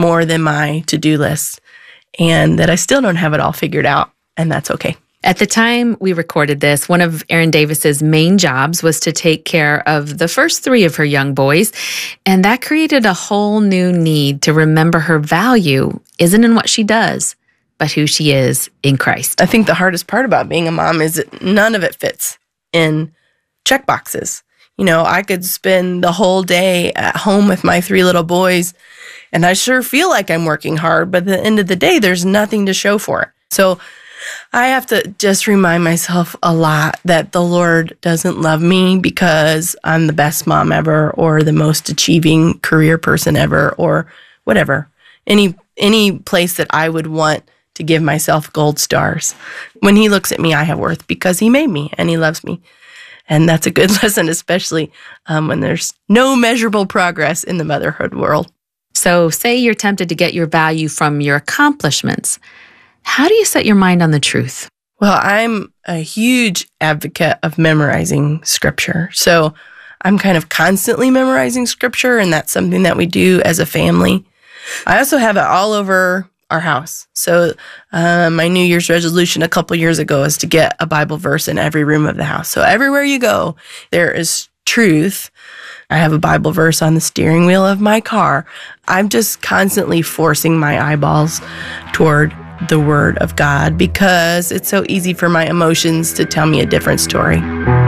more than my to-do list, and that I still don't have it all figured out, and that's okay. At the time we recorded this, one of Erin Davis's main jobs was to take care of the first 3 of her young boys, and that created a whole new need to remember her value isn't in what she does, but who she is in Christ. I think the hardest part about being a mom is that none of it fits in check boxes. I could spend the whole day at home with my 3 little boys, and I sure feel like I'm working hard, but at the end of the day, there's nothing to show for it. So I have to just remind myself a lot that the Lord doesn't love me because I'm the best mom ever or the most achieving career person ever or whatever. Any place that I would want to give myself gold stars. When he looks at me, I have worth because he made me and he loves me. And that's a good lesson, especially when there's no measurable progress in the motherhood world. So say you're tempted to get your value from your accomplishments. How do you set your mind on the truth? Well, I'm a huge advocate of memorizing scripture. So I'm kind of constantly memorizing scripture, and that's something that we do as a family. I also have it all over our house. So my New Year's resolution a couple years ago is to get a Bible verse in every room of the house. So everywhere you go, there is truth. I have a Bible verse on the steering wheel of my car. I'm just constantly forcing my eyeballs toward the Word of God because it's so easy for my emotions to tell me a different story.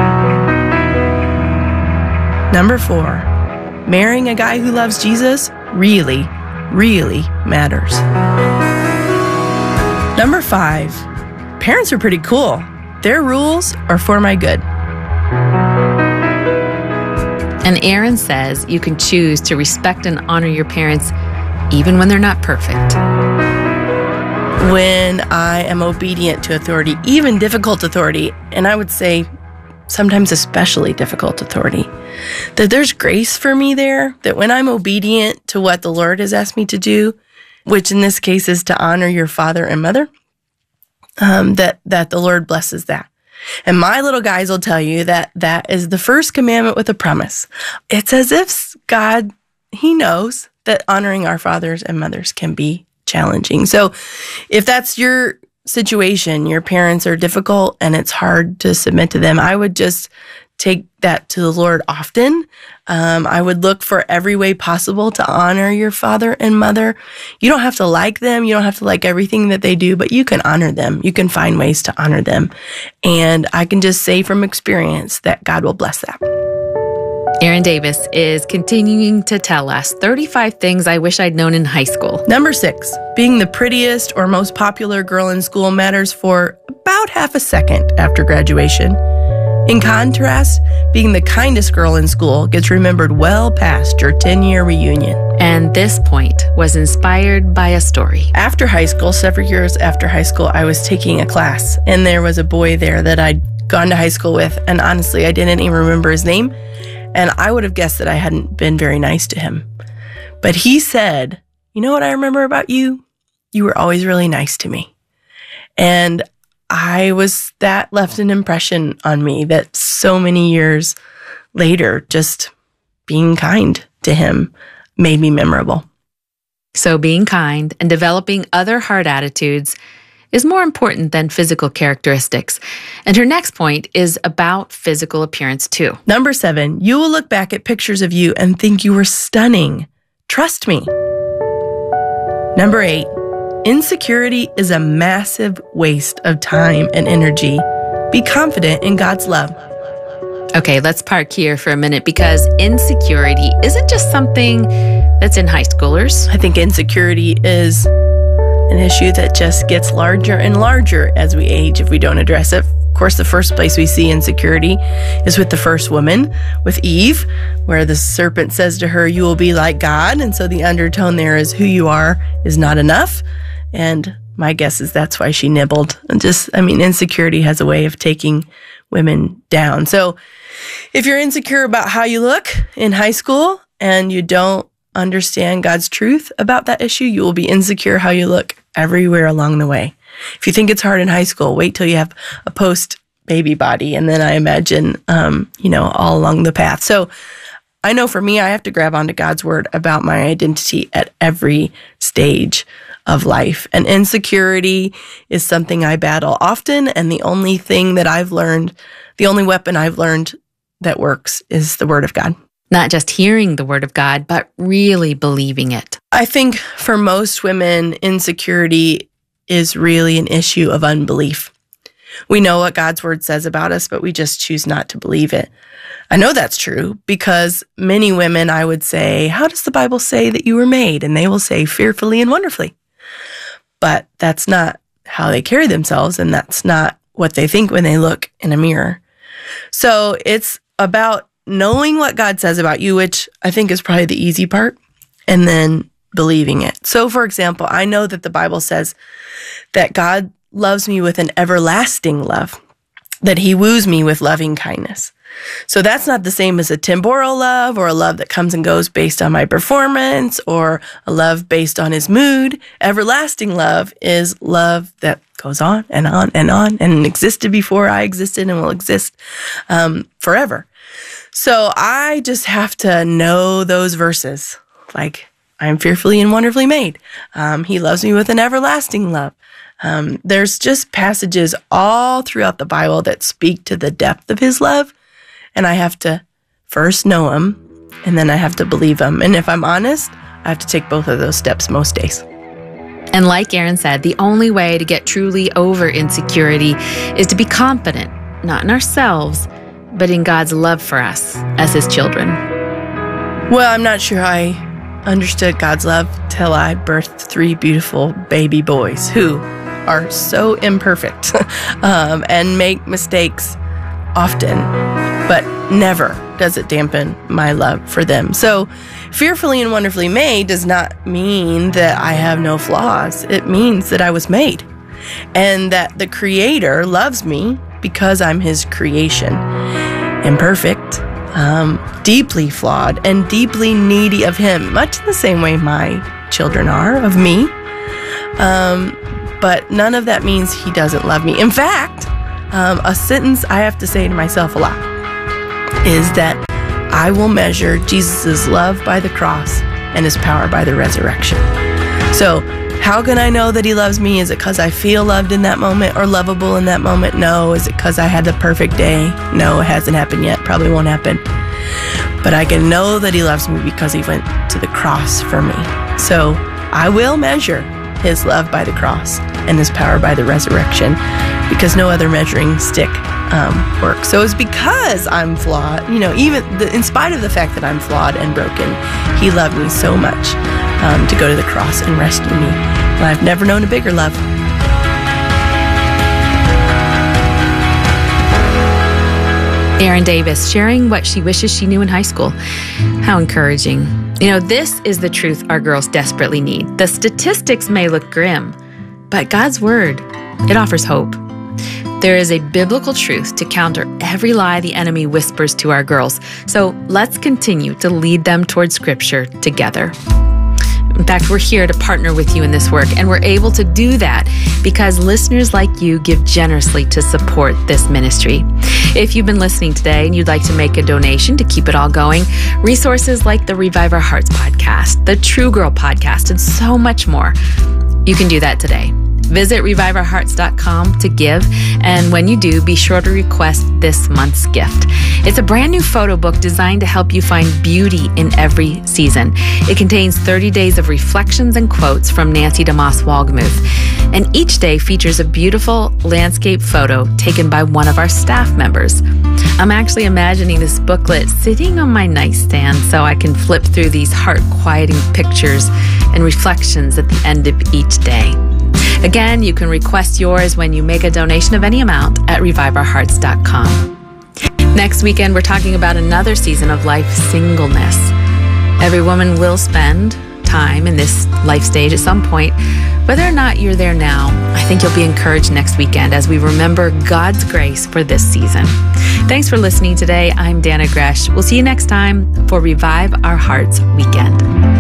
Number 4, marrying a guy who loves Jesus really, really matters. Number 5, parents are pretty cool. Their rules are for my good. And Erin says you can choose to respect and honor your parents even when they're not perfect. When I am obedient to authority, even difficult authority, and I would say sometimes especially difficult authority, that there's grace for me there, that when I'm obedient to what the Lord has asked me to do, which in this case is to honor your father and mother, that the Lord blesses that. And my little guys will tell you that that is the first commandment with a promise. It's as if God, he knows that honoring our fathers and mothers can be challenging. So if that's your situation, your parents are difficult and it's hard to submit to them, I would just take that to the Lord often. I would look for every way possible to honor your father and mother. You don't have to like them. You don't have to like everything that they do, but you can honor them. You can find ways to honor them. And I can just say from experience that God will bless that. Erin Davis is continuing to tell us 35 things I wish I'd known in high school. Number 6, being the prettiest or most popular girl in school matters for about half a second after graduation. In contrast, being the kindest girl in school gets remembered well past your 10-year reunion. And this point was inspired by a story. After high school, several years after high school, I was taking a class, and there was a boy there that I'd gone to high school with, and honestly, I didn't even remember his name, and I would have guessed that I hadn't been very nice to him. But he said, "You know what I remember about you? You were always really nice to me." And that left an impression on me that so many years later, just being kind to him made me memorable. So being kind and developing other heart attitudes is more important than physical characteristics. And her next point is about physical appearance too. Number 7, you will look back at pictures of you and think you were stunning. Trust me. Number 8, insecurity is a massive waste of time and energy. Be confident in God's love. Okay, let's park here for a minute because insecurity isn't just something that's in high schoolers. I think insecurity is an issue that just gets larger and larger as we age if we don't address it. Of course, the first place we see insecurity is with the first woman, with Eve, where the serpent says to her, "You will be like God." And so the undertone there is who you are is not enough. And my guess is that's why she nibbled. And insecurity has a way of taking women down. So if you're insecure about how you look in high school and you don't understand God's truth about that issue, you will be insecure how you look everywhere along the way. If you think it's hard in high school, wait till you have a post-baby body, and then I imagine, all along the path. So I know for me, I have to grab onto God's word about my identity at every stage of life. And insecurity is something I battle often. And the only thing that I've learned, the only weapon I've learned that works is the word of God. Not just hearing the word of God, but really believing it. I think for most women, insecurity is really an issue of unbelief. We know what God's word says about us, but we just choose not to believe it. I know that's true because many women, I would say, how does the Bible say that you were made? And they will say fearfully and wonderfully. But that's not how they carry themselves, and that's not what they think when they look in a mirror. So it's about knowing what God says about you, which I think is probably the easy part, and then believing it. So, for example, I know that the Bible says that God loves me with an everlasting love, that he woos me with loving kindness. So that's not the same as a temporal love or a love that comes and goes based on my performance or a love based on his mood. Everlasting love is love that goes on and on and on and existed before I existed and will exist forever. So I just have to know those verses, like I am fearfully and wonderfully made. He loves me with an everlasting love. There's just passages all throughout the Bible that speak to the depth of his love. And I have to first know him, and then I have to believe him. And if I'm honest, I have to take both of those steps most days. And like Erin said, the only way to get truly over insecurity is to be confident, not in ourselves, but in God's love for us as his children. Well, I'm not sure I understood God's love till I birthed 3 beautiful baby boys who are so imperfect and make mistakes often, but never does it dampen my love for them. So fearfully and wonderfully made does not mean that I have no flaws. It means that I was made and that the Creator loves me because I'm his creation. Imperfect, deeply flawed, and deeply needy of him, much in the same way my children are of me. But none of that means he doesn't love me. In fact, a sentence I have to say to myself a lot is that I will measure Jesus' love by the cross and his power by the resurrection. So how can I know that he loves me? Is it because I feel loved in that moment or lovable in that moment? No. Is it because I had the perfect day? No, it hasn't happened yet. Probably won't happen. But I can know that he loves me because he went to the cross for me. So I will measure his love by the cross and his power by the resurrection, because no other measuring stick works. So it's because I'm flawed, in spite of the fact that I'm flawed and broken, he loved me so much to go to the cross and rescue me. And I've never known a bigger love. Erin Davis sharing what she wishes she knew in high school. How encouraging. This is the truth our girls desperately need. The statistics may look grim, but God's word, it offers hope. There is a biblical truth to counter every lie the enemy whispers to our girls. So let's continue to lead them toward Scripture together. In fact, we're here to partner with you in this work, and we're able to do that because listeners like you give generously to support this ministry. If you've been listening today and you'd like to make a donation to keep it all going, resources like the Revive Our Hearts podcast, the True Girl podcast, and so much more, you can do that today. Visit reviveourhearts.com to give, and when you do, be sure to request this month's gift. It's a brand new photo book designed to help you find beauty in every season. It contains 30 days of reflections and quotes from Nancy DeMoss Wolgemuth, and each day features a beautiful landscape photo taken by one of our staff members. I'm actually imagining this booklet sitting on my nightstand so I can flip through these heart-quieting pictures and reflections at the end of each day. Again, you can request yours when you make a donation of any amount at reviveourhearts.com. Next weekend, we're talking about another season of life singleness. Every woman will spend time in this life stage at some point. Whether or not you're there now, I think you'll be encouraged next weekend as we remember God's grace for this season. Thanks for listening today. I'm Dana Gresh. We'll see you next time for Revive Our Hearts Weekend.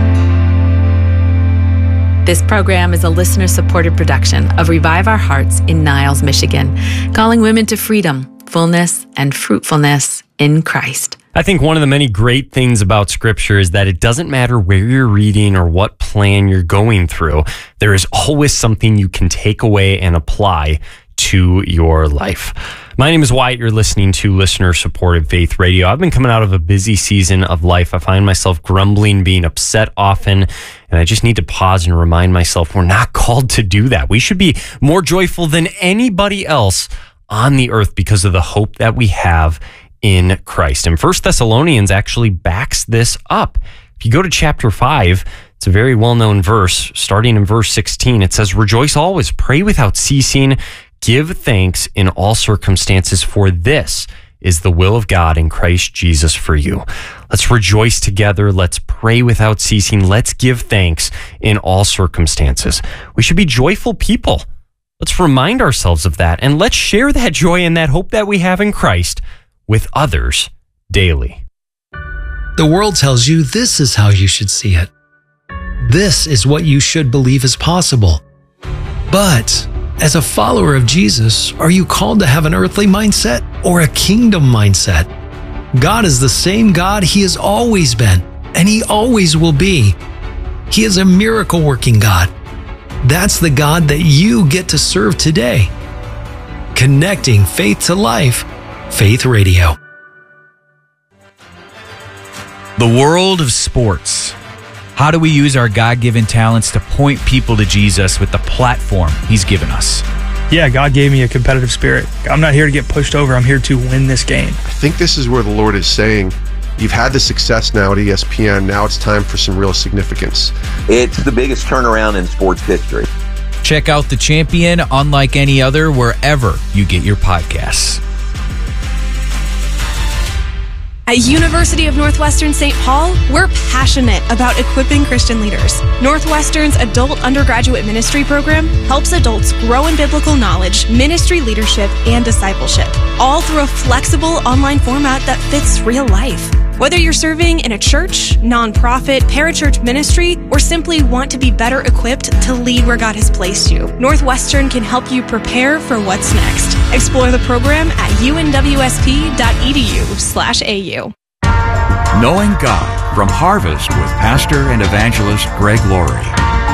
This program is a listener-supported production of Revive Our Hearts in Niles, Michigan, calling women to freedom, fullness, and fruitfulness in Christ. I think one of the many great things about Scripture is that it doesn't matter where you're reading or what plan you're going through. There is always something you can take away and apply to your life. My name is Wyatt. You're listening to listener-supported Faith Radio. I've been coming out of a busy season of life. I find myself grumbling, being upset often, and I just need to pause and remind myself we're not called to do that. We should be more joyful than anybody else on the earth because of the hope that we have in Christ. And 1 Thessalonians actually backs this up. If you go to chapter 5, it's a very well-known verse. Starting in verse 16, it says, "Rejoice always, pray without ceasing, give thanks in all circumstances, for this is the will of God in Christ Jesus for you." Let's rejoice together. Let's pray without ceasing. Let's give thanks in all circumstances. We should be joyful people. Let's remind ourselves of that, and let's share that joy and that hope that we have in Christ with others daily. The world tells you this is how you should see it. This is what you should believe is possible. But as a follower of Jesus, are you called to have an earthly mindset or a kingdom mindset? God is the same God He has always been, and He always will be. He is a miracle-working God. That's the God that you get to serve today. Connecting faith to life, Faith Radio. The world of sports. How do we use our God-given talents to point people to Jesus with the platform He's given us? Yeah, God gave me a competitive spirit. I'm not here to get pushed over. I'm here to win this game. I think this is where the Lord is saying, you've had the success now at ESPN. Now it's time for some real significance. It's the biggest turnaround in sports history. Check out The Champion, unlike any other, wherever you get your podcasts. At University of Northwestern St. Paul, we're passionate about equipping Christian leaders. Northwestern's adult undergraduate ministry program helps adults grow in biblical knowledge, ministry leadership, and discipleship, all through a flexible online format that fits real life. Whether you're serving in a church, nonprofit, parachurch ministry, or simply want to be better equipped to lead where God has placed you, Northwestern can help you prepare for what's next. Explore the program at unwsp.edu/au. Knowing God from Harvest with Pastor and Evangelist Greg Laurie.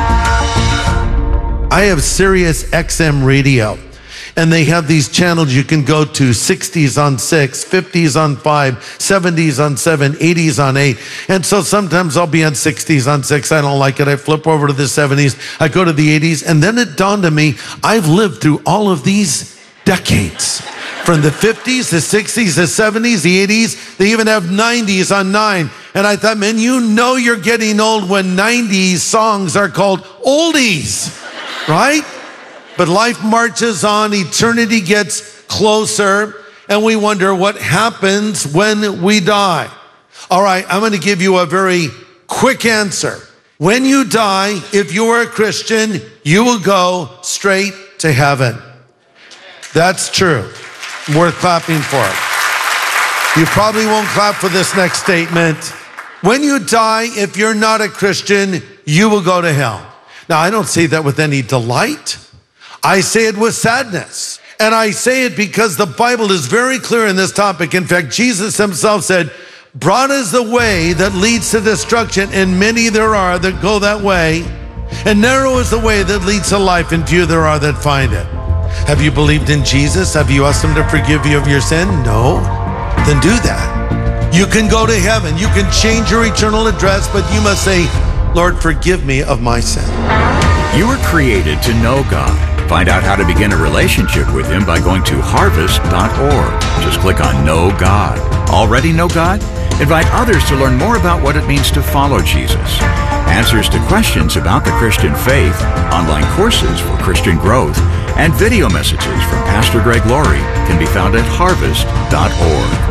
I have Sirius XM Radio, and they have these channels you can go to: 60s on 6, 50s on 5, 70s on 7, 80s on 8. And so sometimes I'll be on 60s on 6. I don't like it. I flip over to the 70s. I go to the 80s. And then it dawned on me, I've lived through all of these decades. From the 50s, the 60s, the 70s, the 80s, they even have 90s on 9. And I thought, man, you know you're getting old when 90s songs are called oldies, right? But life marches on, eternity gets closer, and we wonder what happens when we die. All right, I'm going to give you a very quick answer. When you die, if you are a Christian, you will go straight to heaven. That's true. Worth clapping for it. You probably won't clap for this next statement. When you die, if you're not a Christian, you will go to hell. Now, I don't say that with any delight. I say it with sadness. And I say it because the Bible is very clear in this topic. In fact, Jesus himself said, broad is the way that leads to destruction, and many there are that go that way. And narrow is the way that leads to life, and few there are that find it. Have you believed in Jesus? Have you asked him to forgive you of your sin? No. Then do that. You can go to heaven. You can change your eternal address, but you must say, Lord, forgive me of my sin. You were created to know God. Find out how to begin a relationship with him by going to harvest.org. Just click on Know God. Already know God? Invite others to learn more about what it means to follow Jesus. Answers to questions about the Christian faith, online courses for Christian growth, and video messages from Pastor Greg Laurie can be found at harvest.org.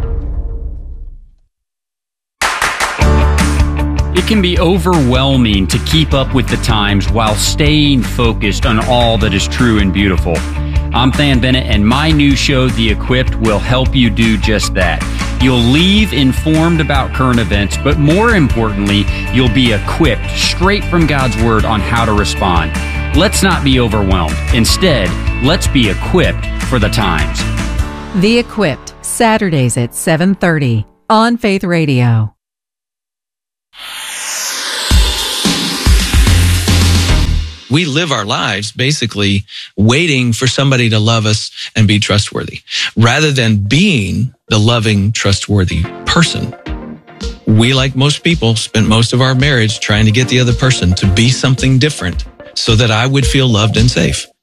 It can be overwhelming to keep up with the times while staying focused on all that is true and beautiful. I'm Than Bennett, and my new show, The Equipped, will help you do just that. You'll leave informed about current events, but more importantly, you'll be equipped straight from God's Word on how to respond. Let's not be overwhelmed. Instead, let's be equipped for the times. The Equipped, Saturdays at 7:30. on Faith Radio. We live our lives basically waiting for somebody to love us and be trustworthy, rather than being the loving, trustworthy person. We, like most people, spent most of our marriage trying to get the other person to be something different so that I would feel loved and safe.